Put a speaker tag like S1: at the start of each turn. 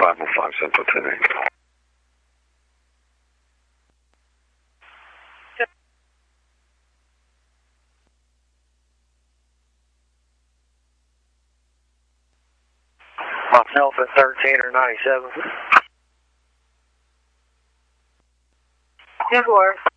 S1: 505 Central 10-8.
S2: Myself at 13 or 97.
S3: Jaguar.